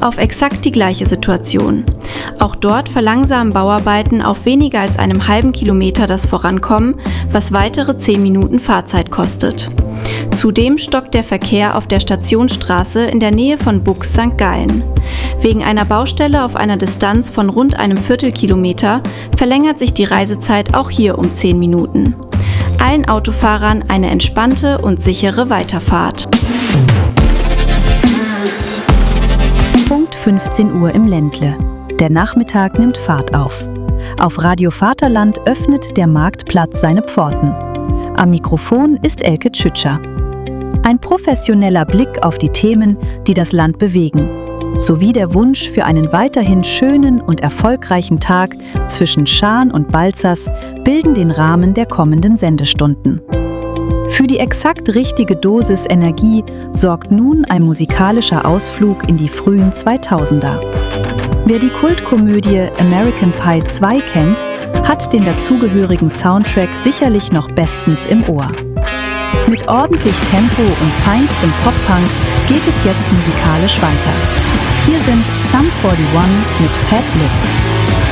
auf exakt die gleiche Situation. Auch dort verlangsamen Bauarbeiten auf weniger als einem halben Kilometer das Vorankommen, was weitere 10 Minuten Fahrzeit kostet. Zudem stockt der Verkehr auf der Stationsstraße in der Nähe von Buchs St. Gallen. Wegen einer Baustelle auf einer Distanz von rund einem Viertelkilometer verlängert sich die Reisezeit auch hier um 10 Minuten. Allen Autofahrern eine entspannte und sichere Weiterfahrt. Punkt 15 Uhr im Ländle. Der Nachmittag nimmt Fahrt auf. Auf Radio Vaterland öffnet der Marktplatz seine Pforten. Am Mikrofon ist Elke Tschütscher. Ein professioneller Blick auf die Themen, die das Land bewegen, sowie der Wunsch für einen weiterhin schönen und erfolgreichen Tag zwischen Schaan und Balzers bilden den Rahmen der kommenden Sendestunden. Für die exakt richtige Dosis Energie sorgt nun ein musikalischer Ausflug in die frühen 2000er. Wer die Kultkomödie American Pie 2 kennt, hat den dazugehörigen Soundtrack sicherlich noch bestens im Ohr. Mit ordentlich Tempo und feinstem Pop-Punk geht es jetzt musikalisch weiter. Hier sind Sum 41 mit Fat Lip.